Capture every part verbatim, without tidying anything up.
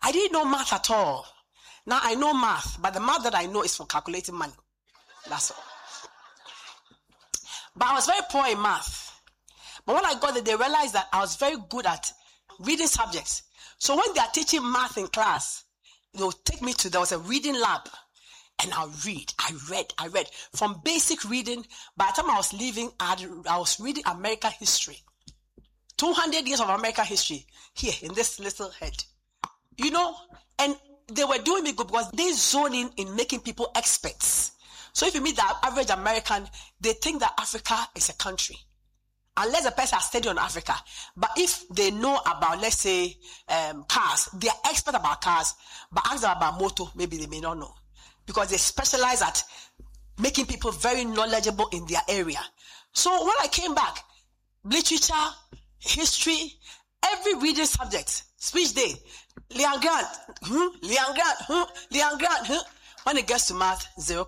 I didn't know math at all. Now I know math, but the math that I know is for calculating money. That's all. But I was very poor in math. But when I got there, they realized that I was very good at reading subjects. So when they are teaching math in class, they'll take me to, there was a reading lab. And I'll read. I read. I read. From basic reading, by the time I was leaving, I, had, I was reading American history. two hundred years of American history here in this little head. You know, and they were doing me good because they zone in in making people experts. So if you meet the average American, they think that Africa is a country. Unless a person has studied on Africa. But if they know about, let's say, um, cars, they are expert about cars. But ask them about motor, maybe they may not know. Because they specialize at making people very knowledgeable in their area. So when I came back, literature, history, every reading subject, speech day, Leon Grant, hmm, Leon Grant, hmm, Leon Grant, hmm. When it gets to math, zero.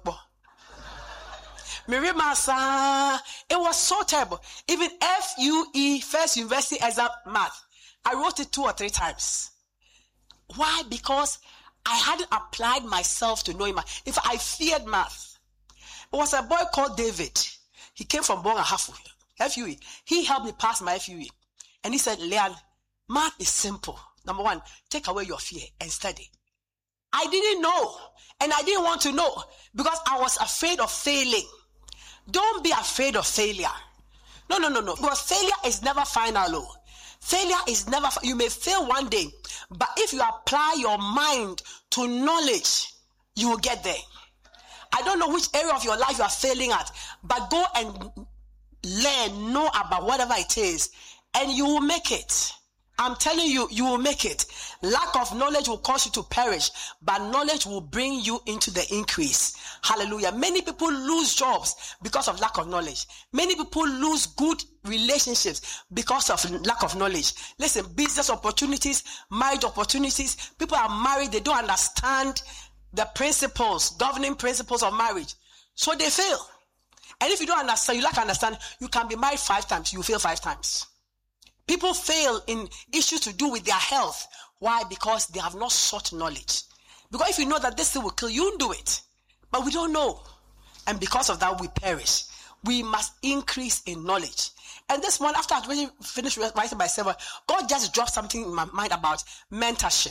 Mary Massa, it was so terrible. Even F U E, First University Exam Math, I wrote it two or three times. Why? Because I hadn't applied myself to knowing math. If I feared math, it was a boy called David. He came from Bonga Hafu, F U E. He helped me pass my F U E. And he said, Leon, math is simple. Number one, take away your fear and study. I didn't know. And I didn't want to know because I was afraid of failing. Don't be afraid of failure. No, no, no, no. Because failure is never final. Failure is never, you may fail one day, but if you apply your mind to knowledge, you will get there. I don't know which area of your life you are failing at, but go and learn, know about whatever it is, and you will make it. I'm telling you, you will make it. Lack of knowledge will cause you to perish, but knowledge will bring you into the increase. Hallelujah. Many people lose jobs because of lack of knowledge. Many people lose good relationships because of lack of knowledge. Listen, business opportunities, marriage opportunities. People are married, they don't understand the principles, governing principles of marriage. So they fail. And if you don't understand, you lack understand, you can be married five times, you fail five times. People fail in issues to do with their health. Why? Because they have not sought knowledge. Because if you know that this thing will kill you, you do it. But we don't know. And because of that, we perish. We must increase in knowledge. And this one, after I really finished writing myself, God just dropped something in my mind about mentorship.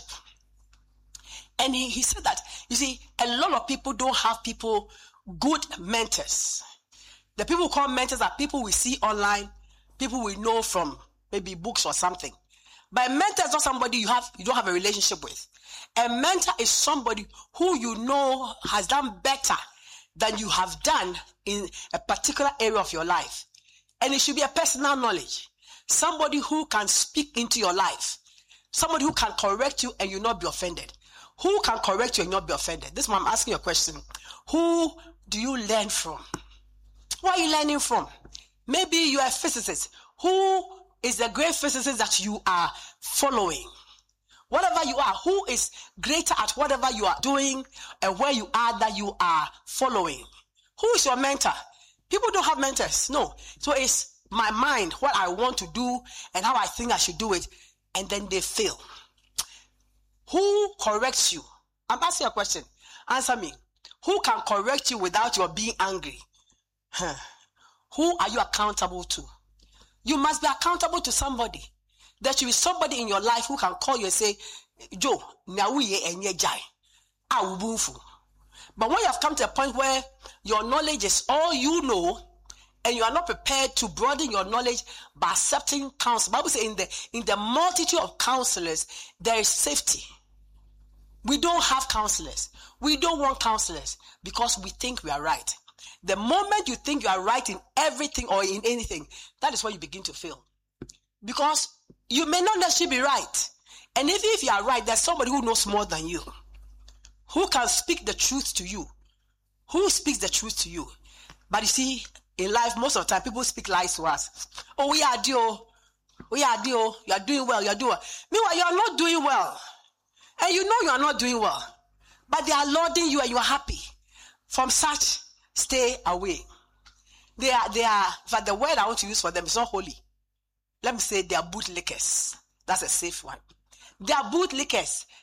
And he, he said that, you see, a lot of people don't have people, good mentors. The people who call mentors are people we see online, people we know from maybe books or something. But a mentor is not somebody you have, you don't have a relationship with. A mentor is somebody who you know has done better than you have done in a particular area of your life. And it should be a personal knowledge. Somebody who can speak into your life. Somebody who can correct you and you not be offended. Who can correct you and not be offended? This is why I'm asking you a question. Who do you learn from? Who are you learning from? Maybe you are a physicist. Who is the great physicist that you are following? Whatever you are, who is greater at whatever you are doing and where you are that you are following? Who is your mentor? People don't have mentors. No. So it's my mind, what I want to do and how I think I should do it. And then they fail. Who corrects you? I'm asking a question. Answer me. Who can correct you without your being angry? Huh. Who are you accountable to? You must be accountable to somebody. There should be somebody in your life who can call you and say, Joe, now we enye jai. But when you have come to a point where your knowledge is all you know, and you are not prepared to broaden your knowledge by accepting counsel. The Bible says in the in the multitude of counselors, there is safety. We don't have counselors. We don't want counselors because we think we are right. The moment you think you are right in everything or in anything, that is when you begin to fail. Because you may not necessarily be right. And if, if you are right, there's somebody who knows more than you. Who can speak the truth to you? Who speaks the truth to you? But you see, in life, most of the time, people speak lies to us. Oh, we are deal. We are deal. You are doing well. You are doing well. Meanwhile, you are not doing well. And you know you are not doing well. But they are lauding you and you are happy. From such, stay away. They are, they are, but the word I want to use for them is not holy. Let me say they are bootlickers. That's a safe one. They are bootlickers.